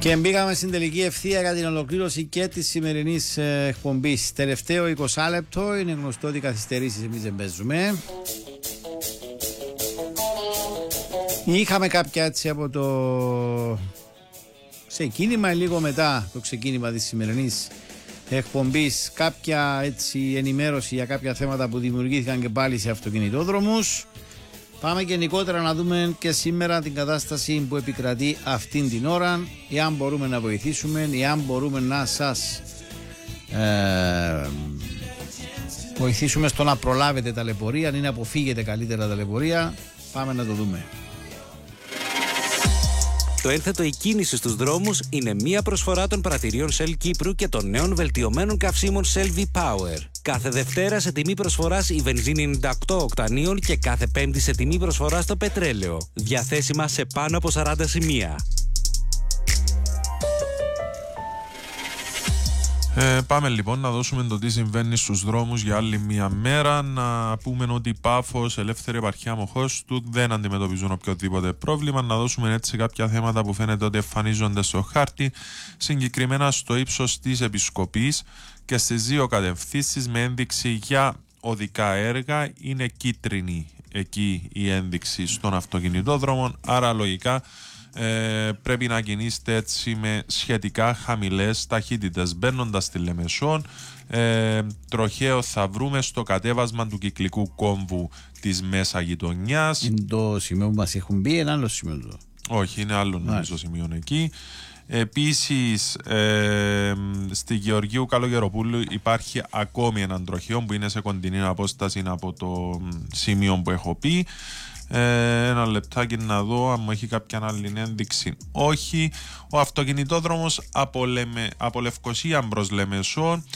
Και μπήκαμε στην τελική ευθεία για την ολοκλήρωση και της σημερινής εκπομπής. Τελευταίο 20 λεπτό. Είναι γνωστό ότι καθυστερήσεις εμείς δεν παίζουμε. Είχαμε κάποια έτσι από το ξεκίνημα, λίγο μετά το ξεκίνημα της σημερινής εκπομπής, κάποια έτσι ενημέρωση για κάποια θέματα που δημιουργήθηκαν και πάλι σε αυτοκινητόδρομους. Πάμε γενικότερα να δούμε και σήμερα την κατάσταση που επικρατεί αυτήν την ώρα, εάν μπορούμε να βοηθήσουμε, εάν μπορούμε να σας βοηθήσουμε στο να προλάβετε ταλαιπωρία ή να αποφύγετε καλύτερα ταλαιπωρία. Πάμε να το δούμε. Το ένθετο η κίνηση στους δρόμους είναι μία προσφορά των πρατηρίων Shell Κύπρου και των νέων βελτιωμένων καυσίμων Shell V-Power. Κάθε Δευτέρα σε τιμή προσφοράς η βενζίνη 98 οκτανίων και κάθε Πέμπτη σε τιμή προσφοράς το πετρέλαιο. Διαθέσιμα σε πάνω από 40 σημεία. Πάμε λοιπόν να δώσουμε το τι συμβαίνει στους δρόμους για άλλη μια μέρα. Να πούμε ότι Πάφος, Ελεύθερη Επαρχία Μοχώστου δεν αντιμετωπίζουν οποιοδήποτε πρόβλημα. Να δώσουμε έτσι κάποια θέματα που φαίνεται ότι εμφανίζονται στο χάρτη, συγκεκριμένα στο ύψος της Επισκοπής και στις δύο κατευθύνσεις με ένδειξη για οδικά έργα. Είναι κίτρινη εκεί η ένδειξη στον αυτοκινητόδρομο, άρα λογικά πρέπει να κινείστε έτσι με σχετικά χαμηλές ταχύτητες. Μπαίνοντας στη Λεμεσόν, τροχαίο θα βρούμε στο κατέβασμα του κυκλικού κόμβου της μέσα γειτονιάς. Είναι το σημείο που μας έχουν πει, ένα άλλο σημείο του. Όχι, είναι άλλο νομίζω σημείο εκεί. Επίσης στη Γεωργίου Καλογεροπούλου υπάρχει ακόμη έναν τροχαίο που είναι σε κοντινή απόσταση από το σημείο που έχω πει. Ένα λεπτάκι να δω αν μου έχει κάποια άλλη ένδειξη. Όχι. Ο αυτοκινητόδρομος από Λευκοσία προς Λεμεσό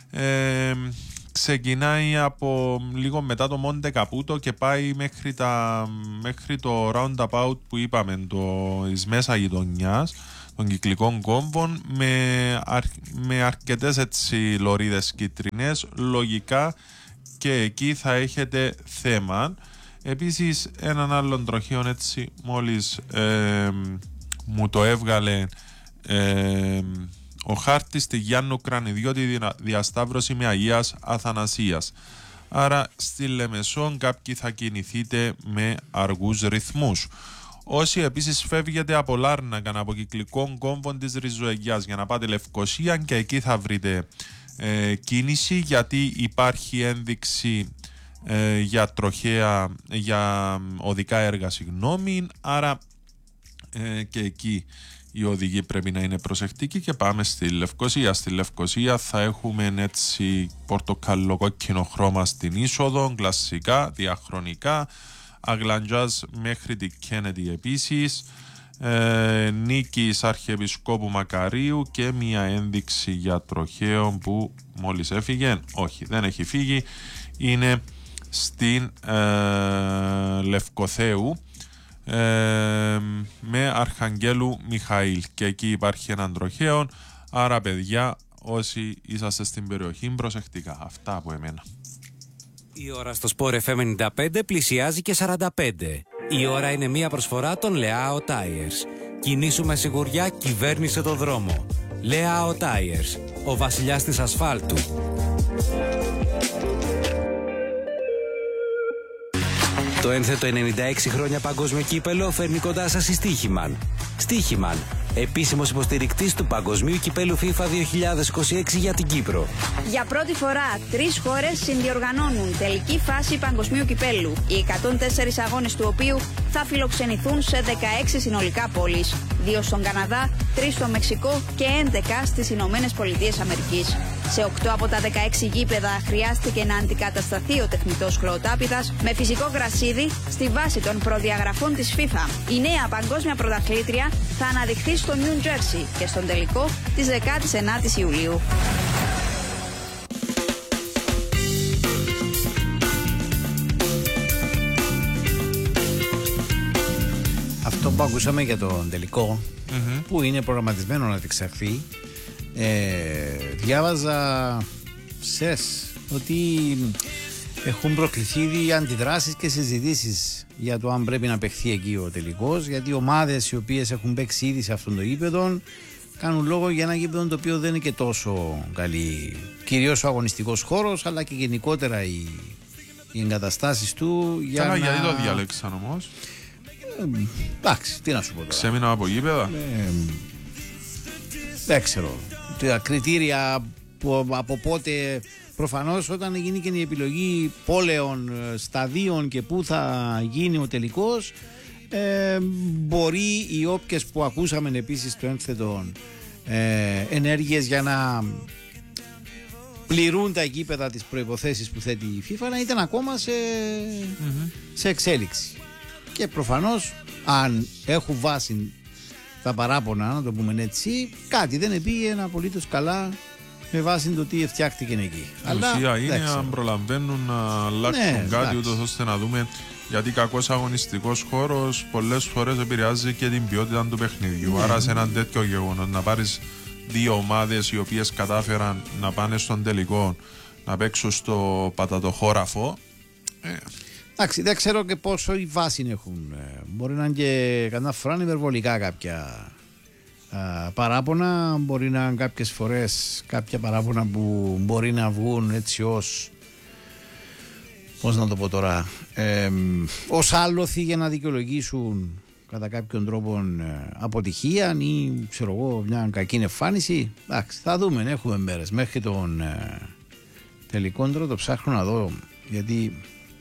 ξεκινάει από λίγο μετά το Μόντε Καπούτο και πάει μέχρι το roundabout που είπαμε, της μέσα γειτονιάς των κυκλικών κόμβων, με αρκετές έτσι λωρίδες κίτρινες. Λογικά και εκεί θα έχετε θέμα. Επίσης έναν άλλον τροχείο έτσι μόλις μου το έβγαλε ο χάρτης, στη Γιάννου Κρανιδιώτη διασταύρωση με Αγίας Αθανασίας. Άρα στη Λεμεσόν κάποιοι θα κινηθείτε με αργούς ρυθμούς. Όσοι επίσης φεύγετε από Λάρνακα, από κυκλικών κόμβων της Ριζοεγιάς για να πάτε Λευκοσία, και εκεί θα βρείτε κίνηση, γιατί υπάρχει ένδειξη για τροχαία, για οδικά έργα, άρα και εκεί οι οδηγοί πρέπει να είναι προσεκτικοί. Και πάμε στη Λευκοσία. Στη Λευκοσία θα έχουμε έτσι πορτοκαλοκόκκινο χρώμα στην είσοδο, κλασικά, διαχρονικά, Αγλαντζάς μέχρι τη Κέννετι επίσης, Νίκης Αρχιεπισκόπου Μακαρίου και μια ένδειξη για τροχαίο που μόλις έφυγε. Όχι, δεν έχει φύγει, είναι στην Λευκοθέου με Αρχαγγέλου Μιχαήλ, και εκεί υπάρχει έναν τροχαίο. Άρα παιδιά, όσοι είσαστε στην περιοχή, προσεκτικά. Αυτά από εμένα. Η ώρα στο Sport FM 95 πλησιάζει και 45. Η ώρα είναι μια προσφορά των Leao Tires. Κινήσου με σιγουριά, κυβέρνησε το δρόμο. Leao Tires, ο βασιλιάς της ασφάλτου. Το ένθετο 96 χρόνια παγκόσμιο κύπελο φέρνει κοντά σας η Στίχημαν. Στίχημαν, επίσημος υποστηρικτής του Παγκοσμίου Κυπέλου FIFA 2026 για την Κύπρο. Για πρώτη φορά, 3 χώρες συνδιοργανώνουν τελική φάση Παγκοσμίου Κυπέλου, οι 104 αγώνες του οποίου θα φιλοξενηθούν σε 16 συνολικά πόλεις, 2 στον Καναδά, 3 στο Μεξικό και 11 στις Ηνωμένες Πολιτείες Αμερικής. Σε 8 από τα 16 γήπεδα χρειάστηκε να αντικατασταθεί ο τεχνητός χλωοτάπηδας με φυσικό γρασίδι στη βάση των προδιαγραφών της FIFA. Η νέα παγκόσμια πρωταθλήτρια θα αναδειχθεί στο Νιου Τζέρσι και στον τελικό της 19ης Ιουλίου. Αυτό που ακούσαμε για τον τελικό, που είναι προγραμματισμένο να διεξαχθεί, διάβαζα ότι έχουν προκληθεί ήδη αντιδράσεις και συζητήσεις για το αν πρέπει να παιχθεί εκεί ο τελικός, γιατί ομάδες οι οποίες έχουν παίξει ήδη σε αυτόν το γήπεδο κάνουν λόγο για ένα γήπεδο το οποίο δεν είναι και τόσο καλή. Κυρίως ο αγωνιστικός χώρος, αλλά και γενικότερα οι εγκαταστάσεις του. Καλά, γιατί το διάλεξαν όμως? Εντάξει, τι να σου πω τώρα. Ξέμεινα από γήπεδα. Δεν ξέρω. Τα κριτήρια που από πότε. Προφανώς όταν γίνει και η επιλογή πόλεων, σταδίων και πού θα γίνει ο τελικός, μπορεί οι όποιες που ακούσαμε επίσης το ένθετο ενέργειες για να πληρούν τα γήπεδα τις προϋποθέσεις που θέτει η FIFA να ήταν ακόμα σε εξέλιξη. Και προφανώς αν έχουν βάση τα παράπονα, να το πούμε έτσι, κάτι δεν πήγε απολύτως καλά με βάση το τι φτιάχτηκε εκεί. Η ουσία είναι αν προλαβαίνουν να αλλάξουν κάτι ούτως ώστε να δούμε, γιατί κακός αγωνιστικός χώρος πολλές φορές επηρεάζει και την ποιότητα του παιχνιδιού. Άρα σε έναν τέτοιο γεγονός να πάρεις δύο ομάδες οι οποίες κατάφεραν να πάνε στον τελικό να παίξουν στο πατατοχώραφο. Εντάξει, δεν ξέρω και πόσο η βάση έχουν. Μπορεί να είναι και κανένα φορά υπερβολικά κάποια παράπονα, μπορεί να είναι κάποιες φορές κάποια παράπονα που μπορεί να βγουν έτσι ως, πώς να το πω τώρα, ως άλοθη για να δικαιολογήσουν κατά κάποιον τρόπο αποτυχία ή ξέρω εγώ μια κακή εμφάνιση. Εντάξει, θα δούμε, έχουμε μέρες μέχρι τον τελικό. Τώρα το ψάχνω να δω, γιατί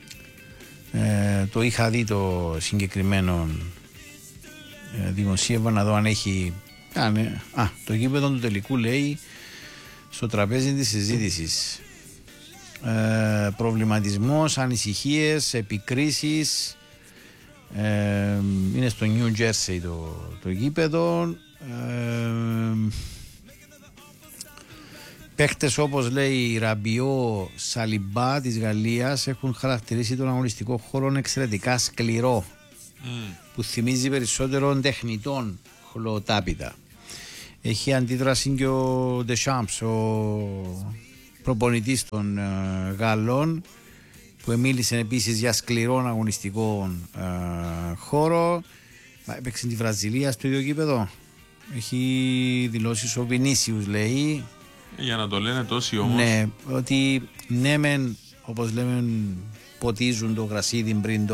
το είχα δει το συγκεκριμένο δημοσίευμα, να δω αν έχει το γήπεδο του τελικού, λέει στο τραπέζι της συζήτησης, προβληματισμός, ανησυχίες, επικρίσεις. Είναι στο New Jersey το γήπεδο. Παίχτες όπως λέει Ραμπιό, Σαλιμπά της Γαλλίας έχουν χαρακτηρίσει τον αγωνιστικό χώρο εξαιρετικά σκληρό, που θυμίζει περισσότερο τεχνητών χλωτάπητα. Έχει αντίδραση και ο Ντεσάμπς, ο προπονητής των Γαλλών, που μίλησε επίσης για σκληρό αγωνιστικό χώρο. Έπαιξε τη Βραζιλία στο ίδιο γήπεδο. Έχει δηλώσει ο Βινίσιους, λέει. Για να το λένε τόσοι όμως. Ναι, ότι ναι μεν, όπως λέμε, ποτίζουν το γρασίδι πριν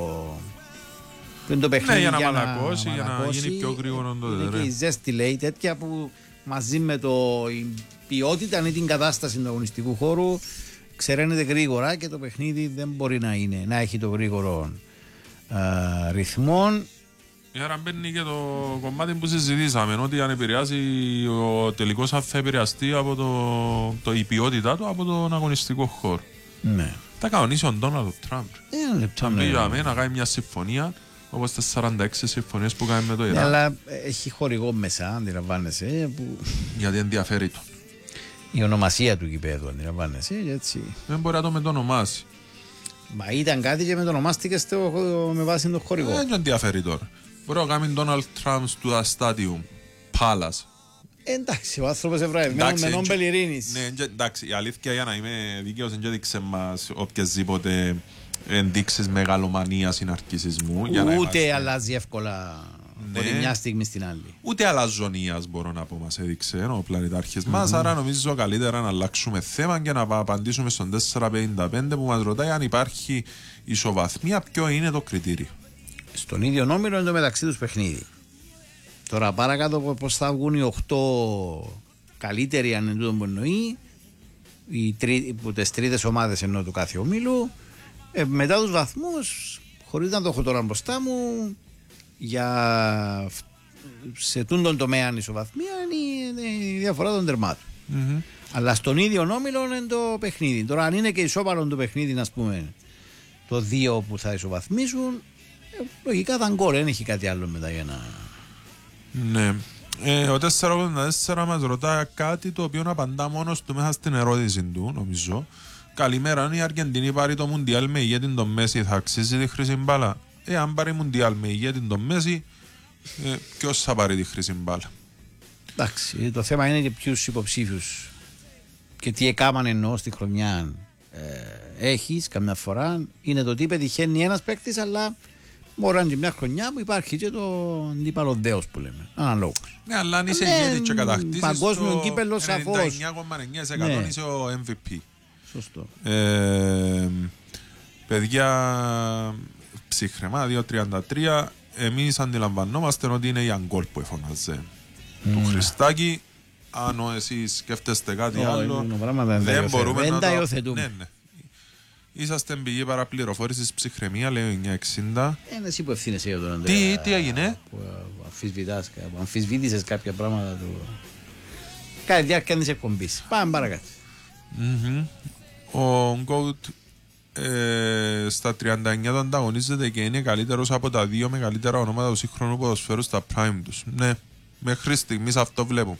το παιχνίδι, ναι, για να μαλακώσει, για να γίνει πιο γρήγορο το είναι και η ζέστη, λέει, τέτοια που μαζί με η ποιότητα ή την κατάσταση του αγωνιστικού χώρου ξεραίνεται γρήγορα και το παιχνίδι δεν μπορεί να έχει το γρήγορο ρυθμό. Άρα μπαίνει και το κομμάτι που συζητήσαμε, ότι αν επηρεάζει ο τελικός, θα επηρεαστεί από η ποιότητά του από τον αγωνιστικό χώρο. Ναι. Τα κανονίσει ο Ντόναλντ Τραμπ. Αν πει για μένα να κάνει μια συμφωνία όπως τις 46 συμφωνίες που κάνει με το Ιράν. Ναι, αλλά έχει χορηγό μέσα, αντιλαμβάνεσαι. Γιατί ενδιαφέρει τον. Η ονομασία του γηπέδου, αντιλαμβάνεσαι, έτσι. Δεν μπορεί να το μετονομάσει. Μα ήταν κάτι και μετονομάστηκε με βάση τον χορηγό. Δεν ενδιαφέρει τώρα. Μπορεί να κάνει Donald Trump στο Stadium Palace. Εντάξει, ο άνθρωπος ευραϊμένος με νόμπελ ειρήνης. Ναι, εντάξει, η αλήθεια, για να είμαι δίκαιος, δεν έδειξε μας οποιασδήποτε ενδείξεις μεγαλομανίας ή ναρκισσισμού. Ούτε αλλάζει εύκολα από τη μια στιγμή στην άλλη. Ούτε αλαζονίας, μπορώ να πω, μας έδειξε ο πλανητάρχης μας. Άρα νομίζω καλύτερα να αλλάξουμε θέμα και να απαντήσουμε στον 455 που μας ρωτάει αν υπάρχει ισοβαθμία, ποιο είναι το κριτήριο. Στον ίδιο όμιλο είναι το μεταξύ τους παιχνίδι. Τώρα παρακάτω πώς θα βγουν οι 8 καλύτεροι, αν είναι τούτο που εννοεί, που τις τρίτες ομάδες εννοώ του κάθε ομίλου, μετά τους βαθμούς, χωρίς να το έχω τώρα μπροστά μου, σε τούτον τομέα ανισοβαθμία είναι η διαφορά των τερμάτων. Αλλά στον ίδιο όμιλο είναι το παιχνίδι. Τώρα αν είναι και ισόπαλο το παιχνίδι, ας πούμε, το 2 που θα ισοβαθμίσουν, λογικά θα γκολ, δεν έχει κάτι άλλο μετά για να... Ναι. Ο 484 μας ρωτάει κάτι το οποίο απαντά μόνος του μέσα στην ερώτηση του, νομίζω. Καλημέρα, αν η Αργεντινή πάρει το Μουντιάλ με ηγέτη τον Μέση, θα αξίζει τη χρυσή μπάλα? Αν πάρει Μουντιάλ με ηγέτη τον Μέση, ποιος θα πάρει τη χρυσή μπάλα? Εντάξει, το θέμα είναι και ποιους υποψήφιους και τι έκαναν εννοώ στη χρονιά έχεις καμιά φορά. Είναι το τι πετυχαίνει ένας παίκτης, αλλά Μπορεί να είναι μια χρονιά που υπάρχει και το αντίπαλο δέος που λέμε. Αναλόγως. Ναι, αλλά αν είσαι ηγέτης και κατακτήσεις, παγκόσμιο κύπελλο σαφώς. 99,9% είσαι ο MVP. Σωστό. Παιδιά, ψυχρεμά, 2-33. Εμείς αντιλαμβανόμαστε ότι είναι η Αγκόλ που εφωνάζε του Χριστάκη. Αν εσείς σκέφτεστε κάτι άλλο, δεν μπορούμε να το υιοθετούμε. Ναι. Είσαστε πηγή παραπληροφόρησης ψυχραιμία, λέει 960. Εσύ που ευθύνεσαι για τον Ανδρέα. Τι έγινε? Που αμφισβήτησες κάποια πράγματα του. Κάτι διάρκεια της εκπομπής. Πάμε παρακάτω. Ο Γκόουτ στα 39 του ανταγωνίζεται και είναι καλύτερος από τα δύο μεγαλύτερα ονόματα του σύγχρονου ποδοσφαίρου στα prime τους. Ναι, μέχρι στιγμής αυτό βλέπω.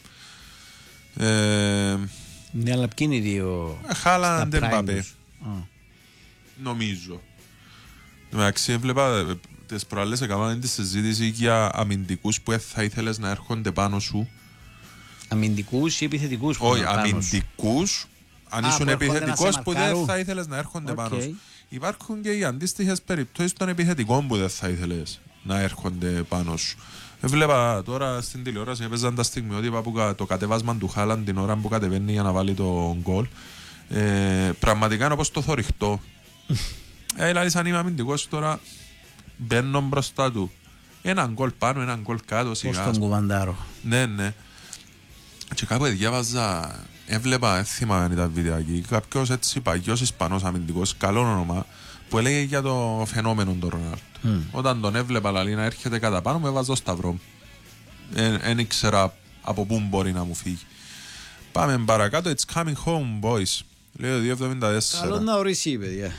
Ναι, αλλά ποιοι είναι οι δύο? Χάλαντ Εμπαπέ. Νομίζω. Εντάξει, έβλεπα τις προάλλες έκαναν τη συζήτηση για αμυντικούς που θα ήθελες να έρχονται πάνω σου. Αμυντικούς ή επιθετικούς? Όχι, αμυντικούς. Αν ήσουν επιθετικός που δεν θα ήθελες να έρχονται πάνω σου. Υπάρχουν και οι αντίστοιχες περιπτώσεις των επιθετικών που δεν θα ήθελες να έρχονται πάνω σου. Έβλεπα τώρα στην τηλεόραση, έπαιζαν τα στιγμιότυπα που το κατεβάσμα του Χάλαντ την ώρα που κατεβαίνει για να βάλει το γκολ. Πραγματικά είναι όπως το θωρυχτό. Δηλαδή σαν είμαι αμυντικός τώρα μπαίνω μπροστά του. Έναν γκολ πάνω, έναν γκολ κάτω. Πώς τον κουβαντάρω. Ναι. Και κάπου διάβαζα, έβλεπα, θυμάμαι αν ήταν βιντεάκι, κάποιος έτσι παγιός Ισπανός αμυντικός, καλό όνομα, που έλεγε για το φαινόμενο του Ρονάλντο. Όταν τον έβλεπα λαλή να έρχεται κατά πάνω, με βάζω σταυρό. Δεν ήξερα από πού μπορεί να μου φύγει. Πάμε παρακάτω. It's coming home, boys. Λέω 2.74. Καλό να ορίσει, παιδιά.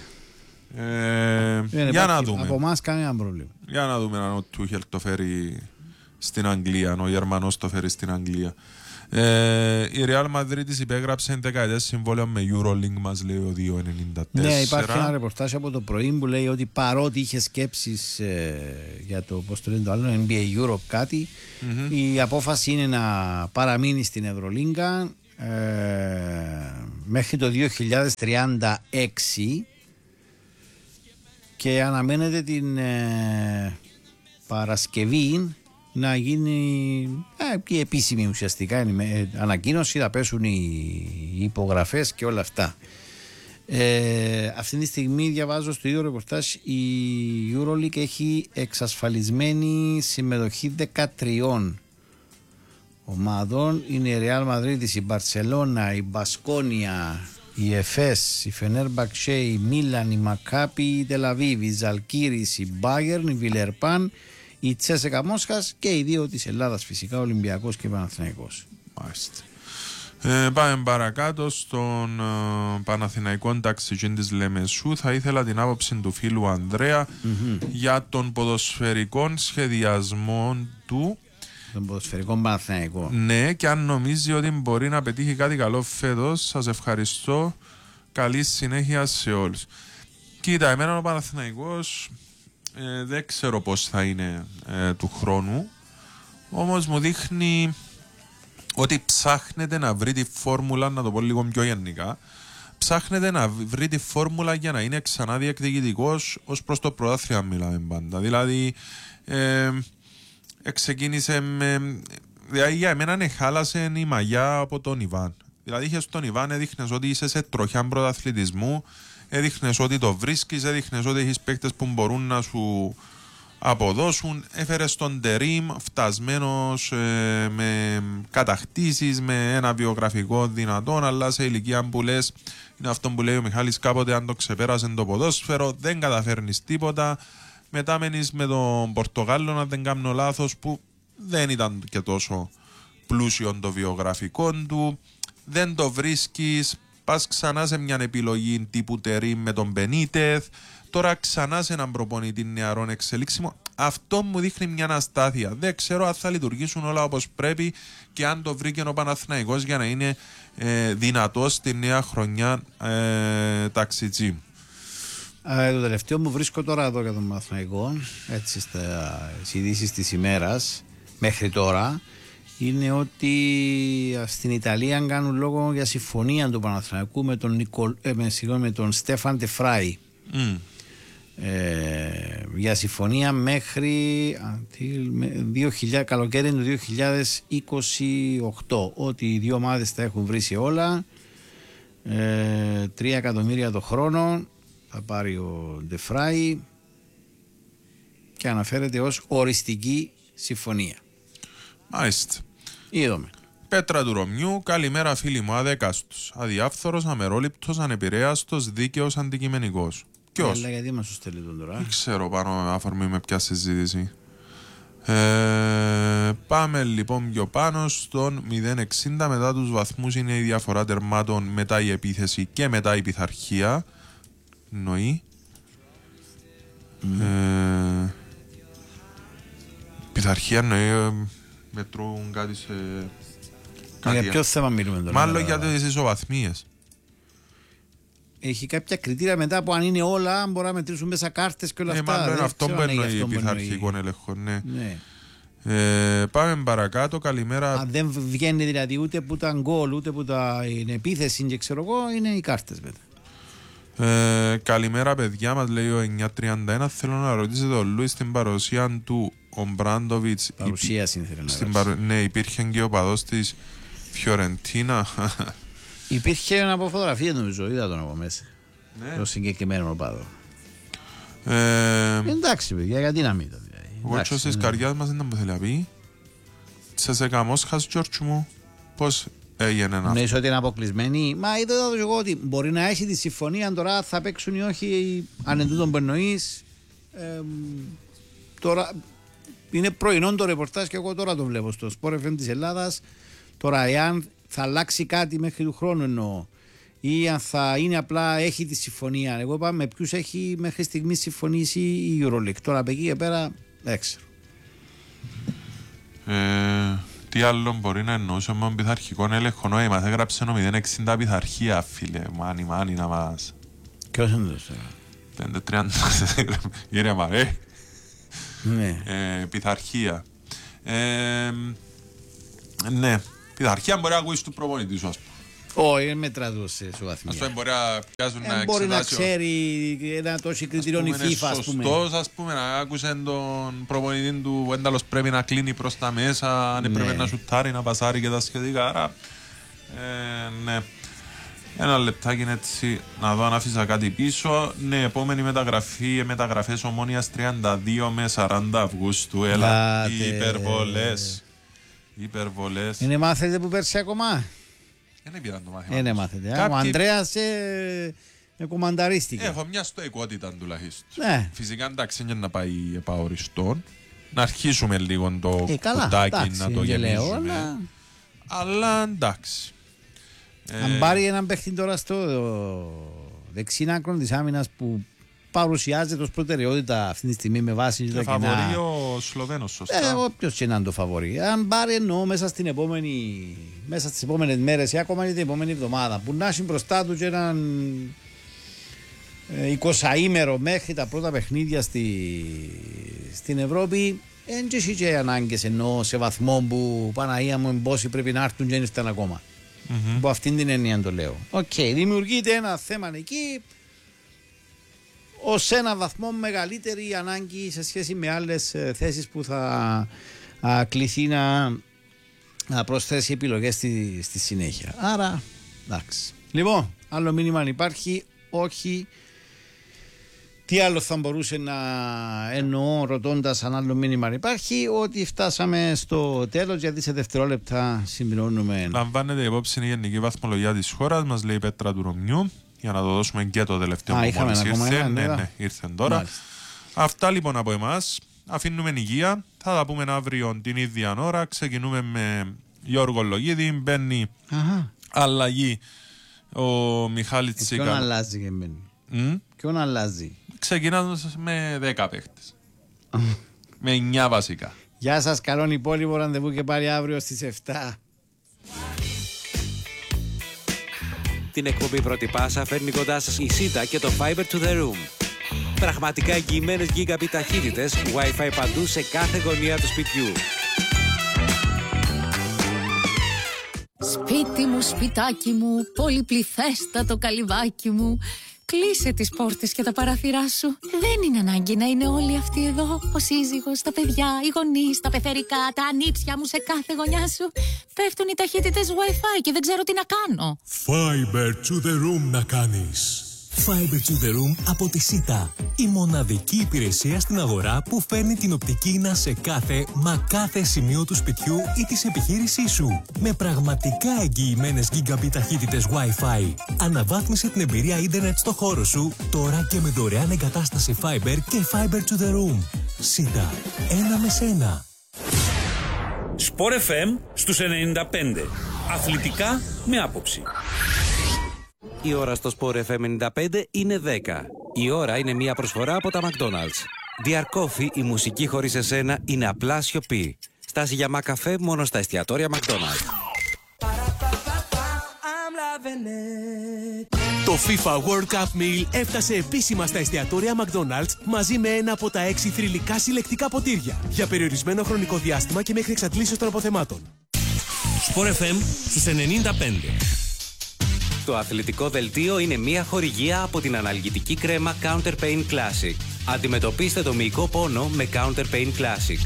Για να δούμε. Από εμάς κανένα πρόβλημα. Για να δούμε αν ο Τούχελ το φέρει στην Αγγλία, αν ο Γερμανός το φέρει στην Αγγλία. Η Real Madrid υπέγραψε 10 ετές συμβόλαιο με Eurolink, μας λέει ο 2.94. Ναι, υπάρχει ένα ρεπορτάζ από το πρωί που λέει ότι παρότι είχε σκέψεις για το πώς το λένε το άλλο, NBA Europe κάτι, η απόφαση είναι να παραμείνει στην Ευρωλίγκα μέχρι το 2036 και αναμένεται την Παρασκευή να γίνει και επίσημη ουσιαστικά ανακοίνωση, θα πέσουν οι υπογραφές και όλα αυτά. Αυτή τη στιγμή διαβάζω στο ίδιο ρεπορτάζ η EuroLeague έχει εξασφαλισμένη συμμετοχή 13 ομάδων. Είναι η Real Madrid, η Μπαρσελόνα, η Μπασκόνια, η Εφές, η Φενέρμπαξε, η Μίλαν, η Μακάπη, η Τελαβίβ, η Ζαλκύρης, η Μπάγερν, η Βιλερπάν, η Τσέσεκα Μόσχας και οι δύο της Ελλάδας φυσικά, Ολυμπιακός και Παναθηναϊκός. Μάλιστα. Πάμε παρακάτω στον Παναθηναϊκό ταξιτζήν της Λεμεσού. Θα ήθελα την άποψη του φίλου Ανδρέα για τον ποδοσφαιρικό σχεδιασμό του. Τον ποδοσφαιρικό Παναθηναϊκό. Ναι, και αν νομίζει ότι μπορεί να πετύχει κάτι καλό φέτος, σας ευχαριστώ. Καλή συνέχεια σε όλους. Κοίτα, εμένα ο Παναθηναϊκός δεν ξέρω πώς θα είναι του χρόνου, όμως μου δείχνει ότι ψάχνεται να βρει τη φόρμουλα, να το πω λίγο πιο γενικά, ψάχνεται να βρει τη φόρμουλα για να είναι ξανά διεκδικητικός ως προς το πρωτάθλημα, μιλάμε πάντα. Δηλαδή ξεκίνησε με, δηλαδή για εμένα χάλασε η μαγιά από τον Ιβάν. Δηλαδή είχες τον Ιβάν, έδειχνες ότι είσαι σε τροχιά πρωταθλητισμού, έδειχνες ότι το βρίσκεις, έδειχνες ότι έχεις παίκτες που μπορούν να σου αποδώσουν. Έφερες τον Τερίμ φτασμένος με κατακτήσεις, με ένα βιογραφικό δυνατόν, αλλά σε ηλικία που λες, είναι αυτό που λέει ο Μιχάλης κάποτε, αν το ξεπέρασε το ποδόσφαιρο δεν καταφέρνεις τίποτα. Μετά μένεις με τον Πορτογάλο, να δεν κάνω λάθος, που δεν ήταν και τόσο πλούσιο το βιογραφικό του, δεν το βρίσκεις. Πας ξανά σε μια επιλογή τύπου Τερίμ με τον Μπενίτεθ, τώρα ξανά σε έναν προπονητή νεαρών εξελίξιμο. Αυτό μου δείχνει μια αστάθεια. Δεν ξέρω αν θα λειτουργήσουν όλα όπως πρέπει και αν το βρήκε ο Παναθηναϊκός για να είναι δυνατός στη νέα χρονιά ταξιτζή. Το τελευταίο μου βρίσκω τώρα εδώ για τον Παναθηναϊκό, έτσι στις ειδήσεις της ημέρας μέχρι τώρα, είναι ότι στην Ιταλία κάνουν λόγο για συμφωνία του Παναθηναϊκού με τον Στέφαν Τεφράι. για συμφωνία μέχρι καλοκαίρι του 2028. Ότι οι δύο ομάδες τα έχουν βρει σε όλα. 3 εκατομμύρια το χρόνο θα πάρει ο Ντεφράι και αναφέρεται ως οριστική συμφωνία. Μάλιστα. Είδαμε. Πέτρα του Ρωμιού, καλημέρα φίλοι μου, αδέκαστος, αδιάφθορος, αμερόληπτος, ανεπηρέαστος, δίκαιος, αντικειμενικός. Ποιος? Αλλά γιατί μας το στέλνει τον τώρα? Δεν ξέρω πάνω με αφορμή με ποια συζήτηση. Πάμε λοιπόν πιο πάνω στον 0,60. Μετά τους βαθμούς είναι η διαφορά τερμάτων, μετά η επίθεση και μετά η πειθαρχία. Νοεί. Πειθαρχία νοεί μετρούν κάτι σε... Για ποιο θέμα μιλούμε τώρα? Μάλλον για τις ισοβαθμίες. Έχει κάποια κριτήρια μετά που αν είναι όλα μπορεί να μετρήσουν μέσα κάρτες και όλα αυτά. Μάλλον αυτό που εννοεί πειθαρχικό έλεγχο. Ναι. Πάμε παρακάτω. Καλημέρα. Αν δεν βγαίνει δηλαδή ούτε που τα γκολ ούτε που τα είναι επίθεση και ξέρω εγώ, είναι οι κάρτες μετά. Καλημέρα παιδιά, μας λέει ο 931. Θέλω να ρωτήσετε τον Λούις στην παρουσία του Ομπράντοβιτς. Παρουσίαση ήθελε να ναι, υπήρχε και ο παδός της Φιωρεντίνα. Υπήρχε από φωτογραφία νομίζω, είδα τον από μέσα. Ναι. Το συγκεκριμένο παδό. Εντάξει παιδιά, γιατί να μην το δηλαδή. Ο κότσος της καρδιάς μας δεν μου θέλει να πει. Σε καμόσχας Γιώργου μου, πώς έγινε αυτό? Νομίζω ότι είναι αποκλεισμένοι. Μα είδα το εγώ ότι μπορεί να έχει τη συμφωνία τώρα θα παίξουν ή όχι, αν εντούτον που εννοείς. Τώρα είναι πρωινό το ρεπορτάζ και εγώ τώρα το βλέπω στο Sport FM της Ελλάδας. Τώρα εάν θα αλλάξει κάτι μέχρι του χρόνου εννοώ ή αν θα είναι απλά έχει τη συμφωνία. Εγώ είπα με ποιους έχει μέχρι στιγμή συμφωνήσει η EuroLeague. Τώρα από εκεί και πέρα δεν ξέρω. Τι άλλο μπορεί να εννοούσε με πειθαρχικό έλεγχο? Νόη μας έγραψε ο 0,60 πειθαρχία φίλε. Μάνι να μας. Ποιος είναι το 30 κύριε Μαρέ. Ναι. Πειθαρχία. Ναι. Πειθαρχία μπορεί να ακούσει του προπονητή σου, ας πούμε. Όχι, μετράτος σε βαθμία. Ας πούμε μπορεί να πιάσουν να εξετάσει. Μπορεί να ξέρει ένα τόσο κριτήριο η FIFA, ας πούμε. Σωστός, ας πούμε, να άκουσε τον προπονητή του που ένταλος πρέπει να κλείνει προς τα μέσα, αν πρέπει να σουτάρει, να πασάρει και τα σχετικά. Άρα, ναι. Ένα λεπτάκι έτσι να δω αν άφησα κάτι πίσω. Ναι, επόμενη μεταγραφή, μεταγραφές Ομόνοιας 32 με 40 Αυγούστου. Έλα, υπερβολές. Είναι μάθετε που πέρσι ακόμα? Δεν πήραν το μάθημα. Είναι μάθετε. Ο Ανδρέας κομμανταρίστηκε. Έχω μια στοικότητα τουλάχιστον. Ναι. Φυσικά εντάξει είναι να πάει επαοριστόν. Να αρχίσουμε λίγο το κουτάκι να το γεμίσουμε. Αλλά εντάξει. Αν πάρει έναν παίχτη τώρα στο δεξί άκρο της άμυνας που παρουσιάζεται ως προτεραιότητα αυτή τη στιγμή με βάση και φαβορεί ο Σλοβαίνος, σωστά. Όποιος και να είναι το φαβορεί. Αν πάρει εννοώ μέσα στις επόμενες μέρες ή ακόμα την επόμενη εβδομάδα που να έχει μπροστά του και έναν 20ημερο μέχρι τα πρώτα παιχνίδια στην Ευρώπη, δεν έχει και ανάγκες εννοώ σε βαθμό που Παναγία μου πόσοι πρέπει να έρθουν και δεν ήρθαν ακόμα. Από αυτήν την έννοια το λέω. Δημιουργείται ένα θέμα εκεί ως ένα βαθμό μεγαλύτερη ανάγκη σε σχέση με άλλες θέσεις που θα κληθεί να προσθέσει επιλογές στη συνέχεια. Άρα, εντάξει. Λοιπόν, άλλο μήνυμα αν υπάρχει, όχι. Τι άλλο θα μπορούσε να εννοώ ρωτώντας αν άλλο μήνυμα αν υπάρχει, ότι φτάσαμε στο τέλος γιατί σε δευτερόλεπτα συμπληρώνουμε. Λαμβάνεται υπόψη η γενική βαθμολογία της χώρας, μας λέει η Πέτρα του Ρωμιού, για να το δώσουμε και το τελευταίο που μόλις ήρθε. Ναι, ήρθε τώρα. Μάλιστα. Αυτά λοιπόν από εμάς. Αφήνουμε υγεία. Θα τα πούμε αύριο την ίδια ώρα. Ξεκινούμε με Γιώργο Λογίδη. Μπαίνει αλλαγή ο Μιχάλης Τσίκα. Ποιον αλλάζει και μπαίνει? Ποιον αλλάζει? Ξεκινάμε με 10 παίχτες. Με 9 βασικά. Γεια σας, καλόν υπόλοιπο ραντεβού και πάλι αύριο στις 7. Την εκπομπή Πρώτη Πάσα φέρνει κοντά σας η Σίτα και το Fiber to the Room. Πραγματικά εγγυημένες gigabit ταχύτητες, Wi-Fi παντού σε κάθε γωνία του σπιτιού. Σπίτι μου, σπιτάκι μου, πολυπληθέστατο καλυβάκι μου. Κλείσε τις πόρτες και τα παράθυρά σου. Δεν είναι ανάγκη να είναι όλοι αυτοί εδώ. Ο σύζυγος, τα παιδιά, οι γονείς, τα πεθερικά, τα ανήψια μου σε κάθε γωνιά σου. Πέφτουν οι ταχύτητες Wi-Fi και δεν ξέρω τι να κάνω. Fiber to the room να κάνεις. Fiber to the room από τη ΣΥΤΑ. Η μοναδική υπηρεσία στην αγορά που φέρνει την οπτική ίνα σε κάθε σημείο του σπιτιού ή της επιχείρησής σου. Με πραγματικά εγγυημένες gigabit ταχύτητες Wi-Fi. Αναβάθμισε την εμπειρία ίντερνετ στο χώρο σου τώρα και με δωρεάν εγκατάσταση Fiber και Fiber to the room. ΣΥΤΑ. Ένα με σένα. Sport FM στους 95. Αθλητικά με άποψη. Η ώρα στο Sport FM 95 είναι 10. Η ώρα είναι μια προσφορά από τα McDonald's. Dear Coffee, η μουσική χωρίς εσένα είναι απλά σιωπή. Στάση για μακαφέ μόνο στα εστιατόρια McDonald's. Το FIFA World Cup Meal έφτασε επίσημα στα εστιατόρια McDonald's μαζί με ένα από τα 6 θρυλικά συλλεκτικά ποτήρια για περιορισμένο χρονικό διάστημα και μέχρι εξαντλήσεως των αποθεμάτων. Sport FM στους 95. Το αθλητικό δελτίο είναι μια χορηγία από την αναλγητική κρέμα Counter Pain Classic. Αντιμετωπίστε το μυϊκό πόνο με Counter Pain Classic.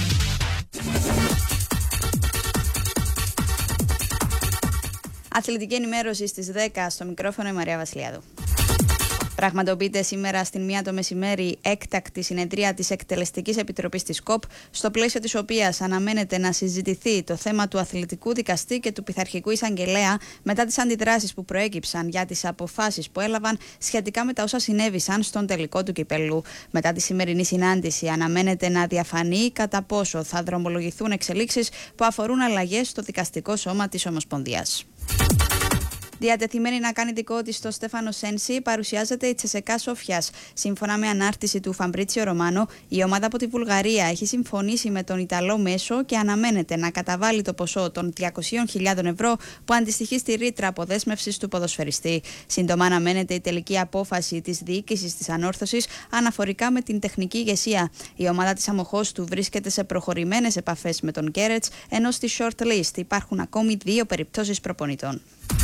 Αθλητική ενημέρωση στις 10 στο μικρόφωνο η Μαρία Βασιλιάδου. Πραγματοποιείται σήμερα στην 1 το μεσημέρι έκτακτη συνεδρία της Εκτελεστικής Επιτροπής της ΚΟΠ, στο πλαίσιο της οποίας αναμένεται να συζητηθεί το θέμα του αθλητικού δικαστή και του πειθαρχικού εισαγγελέα μετά τις αντιδράσεις που προέκυψαν για τις αποφάσεις που έλαβαν σχετικά με τα όσα συνέβησαν στον τελικό του κυπέλλου. Μετά τη σημερινή συνάντηση, αναμένεται να διαφανεί κατά πόσο θα δρομολογηθούν εξελίξεις που αφορούν αλλαγές στο δικαστικό σώμα της Ομοσπονδίας. Διατεθειμένη να κάνει δικό της στο Στέφανο Σένσι, παρουσιάζεται η Τσεσεκά Σόφιας. Σύμφωνα με ανάρτηση του Φαμπρίτσιο Ρωμάνο, η ομάδα από τη Βουλγαρία έχει συμφωνήσει με τον Ιταλό μέσο και αναμένεται να καταβάλει το ποσό των 200.000 ευρώ που αντιστοιχεί στη ρήτρα αποδέσμευσης του ποδοσφαιριστή. Σύντομα αναμένεται η τελική απόφαση της διοίκησης της ανόρθωσης αναφορικά με την τεχνική ηγεσία. Η ομάδα της Αμοχώστου βρίσκεται σε προχωρημένες επαφές με τον Γκέρετς, ενώ στη shortlist υπάρχουν ακόμη 2 περιπτώσεις προπονητών.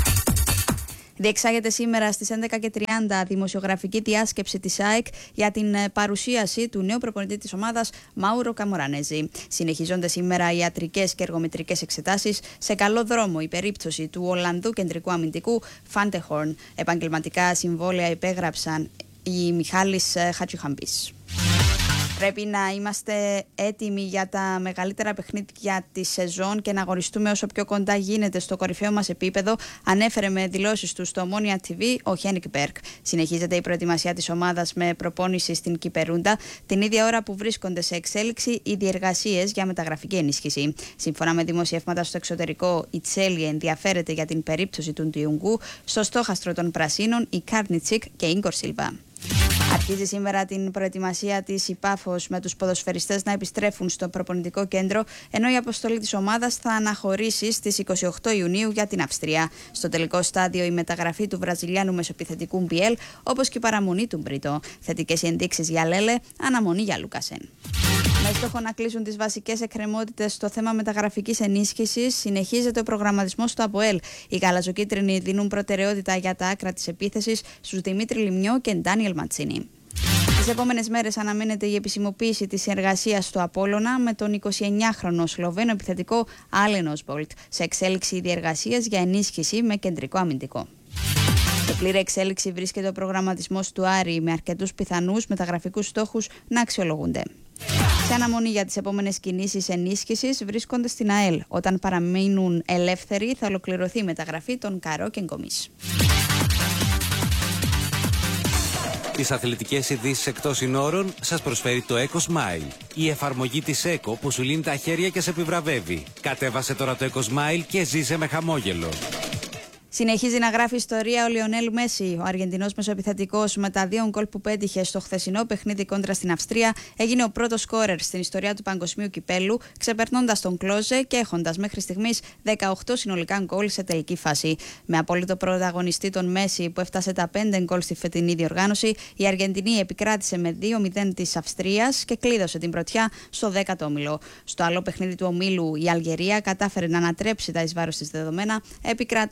Διεξάγεται σήμερα στις 11:30 δημοσιογραφική διάσκεψη της ΑΕΚ για την παρουσίαση του νέου προπονητή της ομάδας, Μάουρο Καμοράνεζη. Συνεχίζονται σήμερα οι ιατρικές και εργομετρικές εξετάσεις. Σε καλό δρόμο η περίπτωση του Ολλανδού κεντρικού αμυντικού Φάντεχορν. Επαγγελματικά συμβόλαια υπέγραψαν οι Μιχάλης Χατζιχαμπής. Πρέπει να είμαστε έτοιμοι για τα μεγαλύτερα παιχνίδια της σεζόν και να αγωνιστούμε όσο πιο κοντά γίνεται στο κορυφαίο μας επίπεδο, ανέφερε με δηλώσεις του στο Omonia TV ο Χένικ Μπέρκ. Συνεχίζεται η προετοιμασία της ομάδας με προπόνηση στην Κυπερούντα, την ίδια ώρα που βρίσκονται σε εξέλιξη οι διεργασίες για μεταγραφική ενίσχυση. Σύμφωνα με δημοσιεύματα στο εξωτερικό, η Τσέλι ενδιαφέρεται για την περίπτωση του Ντιούγκου, στο στόχαστρο των Πρασίνων η Κάρνιτσικ και η Ίγκορ Σίλβα. Αρχίζει σήμερα την προετοιμασία της η Πάφος με τους ποδοσφαιριστές να επιστρέφουν στο προπονητικό κέντρο, ενώ η αποστολή της ομάδας θα αναχωρήσει στις 28 Ιουνίου για την Αυστρία. Στο τελικό στάδιο η μεταγραφή του Βραζιλιάνου μεσοεπιθετικού Μπιέλ, όπως και η παραμονή του Μπρίτο. Θετικές ενδείξεις για Λέλε, αναμονή για Λούκασεν. Με στόχο να κλείσουν τις βασικές εκκρεμότητες στο θέμα μεταγραφικής ενίσχυσης, συνεχίζεται ο προγραμματισμός του ΑΠΟΕΛ. Οι γαλαζοκίτρινοι δίνουν προτεραιότητα για τα άκρα της επίθεσης στους Δημήτρη Λιμνιό και Ντάνιελ Ματσίνη. Τις επόμενες μέρες αναμένεται η επισημοποίηση της συνεργασίας του Απόλλωνα με τον 29χρονο Σλοβαίνο επιθετικό Άλεν Όσμπολτ, σε εξέλιξη διεργασίας για ενίσχυση με κεντρικό αμυντικό. Σε πλήρη εξέλιξη βρίσκεται ο προγραμματισμός του Άρη, με αρκετούς πιθανούς μεταγραφικούς στόχους να αξιολογούνται. Σε αναμονή για τις επόμενες κινήσεις ενίσχυσης βρίσκονται στην ΑΕΛ. Όταν παραμείνουν ελεύθεροι θα ολοκληρωθεί η μεταγραφή των Καρό και Γκομής. Τις αθλητικές ειδήσεις εκτός συνόρων σας προσφέρει το Eco Smile. Η εφαρμογή της Eco που σου λύνει τα χέρια και σε επιβραβεύει. Κατέβασε τώρα το Eco Smile και ζήσε με χαμόγελο. Συνεχίζει να γράφει ιστορία ο Λιονέλ Μέση. Ο Αργεντινός μεσοεπιθετικός, με τα 2 γκολ που πέτυχε στο χθεσινό παιχνίδι κόντρα στην Αυστρία, έγινε ο πρώτος σκόρερ στην ιστορία του παγκοσμίου κυπέλου, ξεπερνώντας τον Κλόζε και έχοντας μέχρι στιγμής 18 συνολικά γκολ σε τελική φάση. Με απόλυτο πρωταγωνιστή τον Μέση, που έφτασε τα 5 γκολ στη φετινή διοργάνωση, η Αργεντινή επικράτησε με 2-0 της Αυστρίας και κλείδωσε την πρωτιά στο 10ο όμιλο. Στο άλλο παιχνίδι του ομίλου, η Αλγερία κατάφερε να ανατρέψει τα εις βάρος της δεδομένα, επικρατώντας τη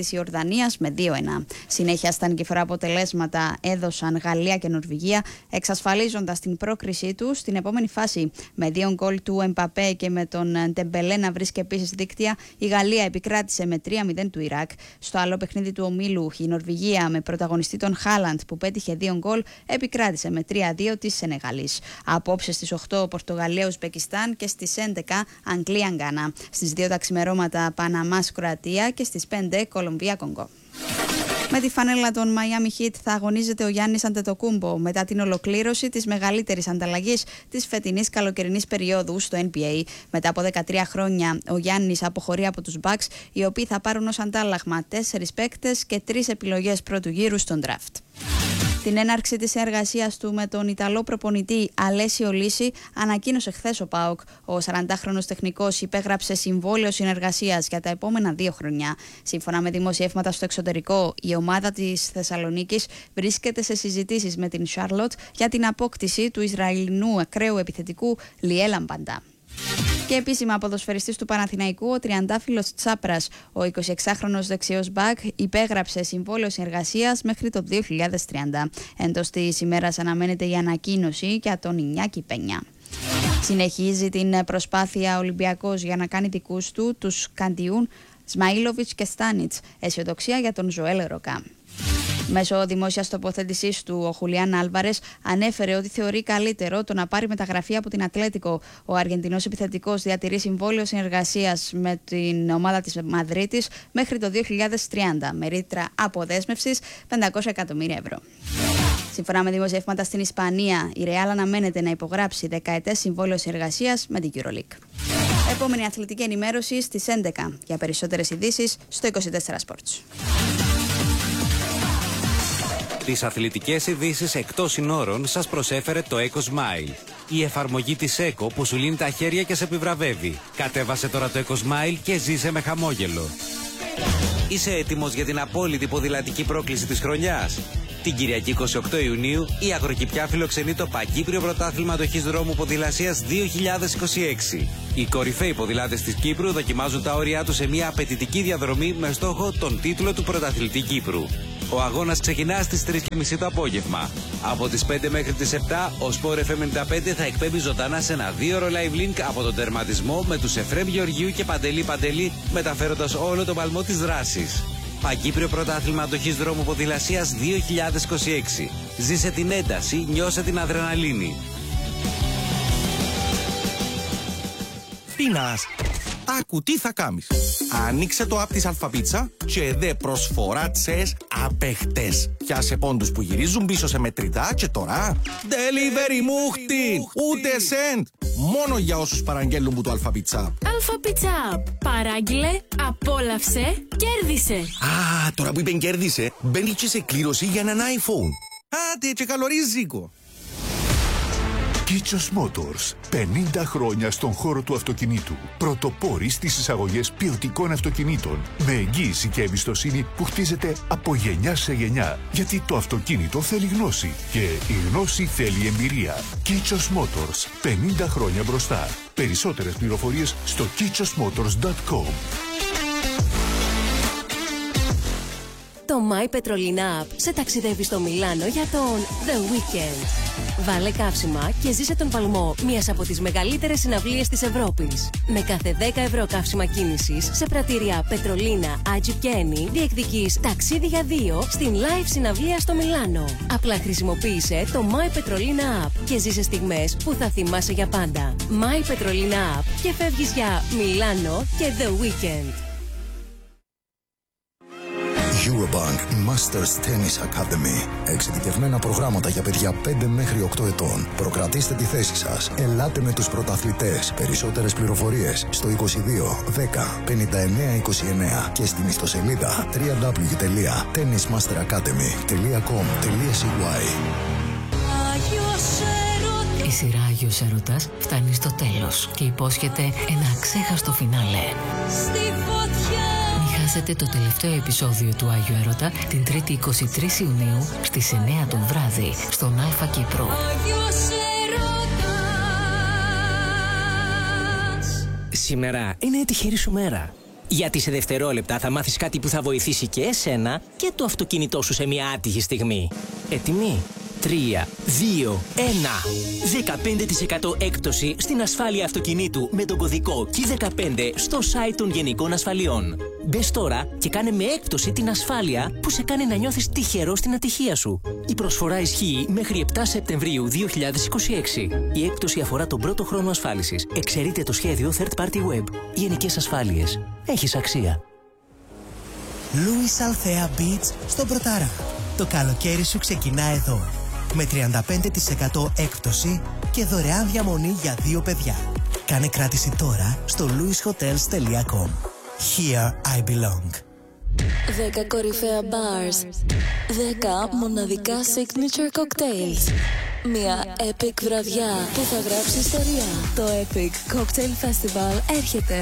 της Ιορδανίας με 2-1. Συνέχεια στα νικηφόρα αποτελέσματα έδωσαν Γαλλία και Νορβηγία, εξασφαλίζοντας την πρόκρισή τους στην επόμενη φάση. Με 2 γκολ του Εμπαπέ και με τον Ντεμπελέ να βρίσκει επίσης δίκτυα, η Γαλλία επικράτησε με 3-0 του Ιράκ. Στο άλλο παιχνίδι του ομίλου, η Νορβηγία με πρωταγωνιστή τον Χάλαντ που πέτυχε 2 γκολ επικράτησε με 3-2 της Σενεγαλής. Απόψε στις 8 Πορτογαλία-Ουσμπεκιστάν και στις 11 Αγγλία-Γκάνα. Στις 2 τα ξημερώματα Παναμάς-Κροατία και στις 5 Κολομβία-Κονγκό. Με τη φανέλα των Miami Heat θα αγωνίζεται ο Γιάννης Αντετοκούμπο μετά την ολοκλήρωση της μεγαλύτερης ανταλλαγής της φετινής καλοκαιρινής περίοδου στο NBA. Μετά από 13 χρόνια ο Γιάννης αποχωρεί από τους Bucks, οι οποίοι θα πάρουν ως αντάλλαγμα 4 παίκτες και 3 επιλογές πρώτου γύρου στον draft. Την έναρξη της εργασίας του με τον Ιταλό προπονητή Αλέσιο Λίση ανακοίνωσε χθες ο ΠΑΟΚ. Ο 40χρονος τεχνικός υπέγραψε συμβόλαιο συνεργασίας για τα επόμενα 2 χρόνια. Σύμφωνα με δημοσιεύματα στο εξωτερικό, η ομάδα της Θεσσαλονίκης βρίσκεται σε συζητήσεις με την Σάρλοτ για την απόκτηση του Ισραηλινού ακραίου επιθετικού Λιέλ Αμπαντά. Και επίσημα ποδοσφαιριστής του Παναθηναϊκού, ο τριαντάφυλλος Τσάπρας, ο 26χρονος δεξιός μπακ, υπέγραψε συμβόλαιο συνεργασίας μέχρι το 2030. Εντός της ημέρας αναμένεται η ανακοίνωση για τον Ινιάκη Πένια. Συνεχίζει την προσπάθεια ο Ολυμπιακός για να κάνει δικούς του τους Καντιούν, Σμαΐλοβιτς και Στάνιτς. Αισιοδοξία για τον Ζωέλ Ροκά. Μέσω δημόσιας τοποθέτησής του, ο Χουλιάν Άλβαρες ανέφερε ότι θεωρεί καλύτερο το να πάρει μεταγραφή από την Ατλέτικο. Ο Αργεντινός επιθετικός διατηρεί συμβόλαιο συνεργασίας με την ομάδα της Μαδρίτης μέχρι το 2030, με ρήτρα αποδέσμευσης 500 εκατομμύρια ευρώ. Σύμφωνα με δημοσιεύματα στην Ισπανία, η Ρεάλ αναμένεται να υπογράψει 10ετές συμβόλαιο συνεργασίας με την EuroLeague. Επόμενη αθλητική ενημέρωση στις 11. Για περισσότερες ειδήσεις στο 24 Sports. Τις αθλητικές ειδήσεις εκτός συνόρων σας προσέφερε το Eco Smile. Η εφαρμογή της Eco που σου λύνει τα χέρια και σε επιβραβεύει. Κατέβασε τώρα το Eco Smile και ζήσε με χαμόγελο. Είσαι έτοιμος για την απόλυτη ποδηλατική πρόκληση της χρονιάς? Την Κυριακή 28 Ιουνίου η Αγροκηπιά φιλοξενεί το Παγκύπριο Πρωτάθλημα Αντοχής Δρόμου Ποδηλασίας 2026. Οι κορυφαίοι ποδηλάτες της Κύπρου δοκιμάζουν τα όρια τους σε μια απαιτητική διαδρομή με στόχο τον τίτλο του Πρωταθλητή Κύπρου. Ο αγώνας ξεκινά στις 3:30 το απόγευμα. Από τις 5 μέχρι τις 7 ο Sport FM 95 θα εκπέμπει ζωντανά σε ένα 2ωρο live link από τον τερματισμό με τους Εφρέμ Γεωργίου και Παντελή, μεταφέροντας όλο τον παλμό της δράσης. Παγκύπριο Πρωτάθλημα Αντοχής Δρόμου Ποδηλασίας 2026. Ζήσε την ένταση, νιώσε την αδρεναλίνη. Πίνας, άκου τι θα κάνεις. Ανοίξε το app της Αλφαπίτσα και δε προσφορά τσες απέχτες. Πιάσε πόντους που γυρίζουν πίσω σε μετρητά και τώρα delivery μούχτιν, ούτε cent. Μόνο για όσους παραγγέλνουν που το Αλφαπίτσα. Αλφαπίτσα, παράγγειλε, απόλαυσε, κέρδισε. Α, τώρα που είπεν κέρδισε, μπαίνει και σε κλήρωση για έναν iPhone. Άντε και καλορίζικο. Kichos Motors. 50 χρόνια στον χώρο του αυτοκινήτου. Πρωτοπόροι στις εισαγωγές ποιοτικών αυτοκινήτων. Με εγγύηση και εμπιστοσύνη που χτίζεται από γενιά σε γενιά. Γιατί το αυτοκίνητο θέλει γνώση. Και η γνώση θέλει εμπειρία. Kichos Motors. 50 χρόνια μπροστά. Περισσότερες πληροφορίες στο kichosmotors.com. Το My Petrolina App σε ταξιδεύει στο Μιλάνο για τον The Weekend. Βάλε καύσιμα και ζήσε τον παλμό μιας από τις μεγαλύτερες συναυλίες της Ευρώπης. Με κάθε 10 ευρώ καύσιμα κίνησης σε πρατήρια Πετρολίνα, Agip και Eni διεκδικείς ταξίδι για 2 στην live συναυλία στο Μιλάνο. Απλά χρησιμοποίησε το My Petrolina App και ζήσε στιγμές που θα θυμάσαι για πάντα. My Petrolina App και φεύγεις για Μιλάνο και The Weekend. Eurobank Masters Tennis Academy. Εξειδικευμένα προγράμματα για παιδιά 5 μέχρι 8 ετών. Προκρατήστε τη θέση σας. Ελάτε με τους πρωταθλητές. Περισσότερες πληροφορίες στο 22 10 59 29 και στην ιστοσελίδα www.tennismasteracademy.com.cy. Η σειρά Άγιος Έρωτας φτάνει στο τέλος και υπόσχεται ένα αξέχαστο φινάλε. Χάσετε το τελευταίο επεισόδιο του Άγιου Έρωτα την 3η 23 Ιουνίου στις 9 το βράδυ στον Αλφα Κύπρο. Σήμερα είναι η τυχερή σου μέρα. Γιατί σε δευτερόλεπτα θα μάθεις κάτι που θα βοηθήσει και εσένα και το αυτοκίνητό σου σε μια άτυχη στιγμή. Έτοιμοι? 3, 2, 1. 15% έκπτωση στην ασφάλεια αυτοκινήτου με τον κωδικό KEY15 στο site των Γενικών Ασφαλιών. Μπες τώρα και κάνε με έκπτωση την ασφάλεια που σε κάνει να νιώθεις τυχερό στην ατυχία σου. Η προσφορά ισχύει μέχρι 7 Σεπτεμβρίου 2026. Η έκπτωση αφορά τον πρώτο χρόνο ασφάλισης. Εξαιρείται το σχέδιο Third Party Web. Γενικές Ασφάλειες. Έχεις αξία. Louis Althea Beach στο Πρωτάρα. Το καλοκαίρι σου ξεκινά εδώ. Με 35% έκπτωση και δωρεάν διαμονή για 2 παιδιά. Κάνε κράτηση τώρα στο louishotels.com. Here I belong. 10 κορυφαία bars. 10 μοναδικά signature cocktails. Μια epic βραδιά που θα γράψει ιστορία. Το Epic Cocktail Festival έρχεται